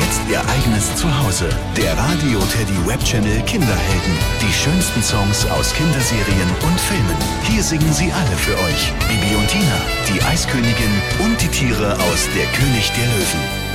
jetzt Ihr eigenes Zuhause. Der Radio Teddy Webchannel Kinderhelden. Die schönsten Songs aus Kinderserien und Filmen. Hier singen sie alle für euch. Bibi und Tina, die Eiskönigin und die Tiere aus Der König der Löwen.